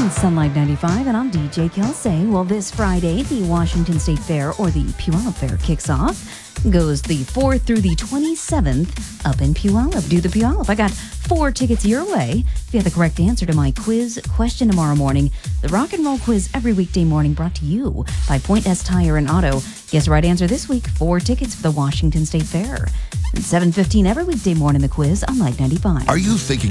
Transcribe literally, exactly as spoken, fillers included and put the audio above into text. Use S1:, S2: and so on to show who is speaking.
S1: Sunlight ninety-five, and I'm D J Kelsey. Well, this Friday, the Washington State Fair, or the Puyallup Fair, kicks off. Goes the fourth through the twenty-seventh up in Puyallup. Do the Puyallup. I got four tickets your way. If you have the correct answer to my quiz question tomorrow morning, the Rock and Roll Quiz every weekday morning brought to you by Point S Tire and Auto. Guess the right answer this week, four tickets for the Washington State Fair. And seven fifteen every weekday morning, the quiz on Light ninety-five.
S2: Are you thinking